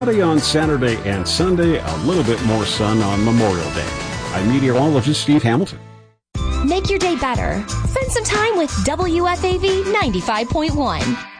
Cloudy on Saturday and Sunday, a little bit more sun on Memorial Day. I'm meteorologist Steve Hamilton. Make your day better. Spend some time with WFAV 95.1.